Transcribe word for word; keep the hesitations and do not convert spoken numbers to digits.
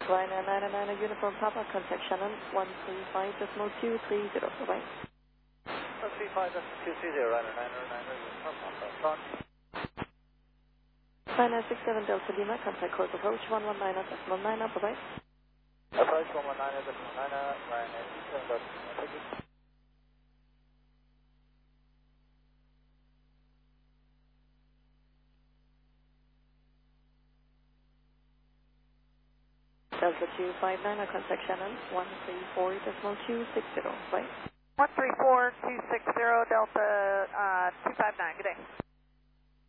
Ryanair nine nine Uniform Papa, contact Shannon one three five decimal two three zero. Bye-bye. one three five decimal two three zero, Ryanair nine nine Uniform Papa, front. Ryanair six seven Delta Lima, contact course approach one one nine decimal nine, bye-bye. Approach one one nine decimal nine, Ryanair six seven Delta Lima, thank you. Delta two five nine, contact Shannon one three four decimal two six zero. Bye. one three four two six zero Delta uh, two five nine, good day.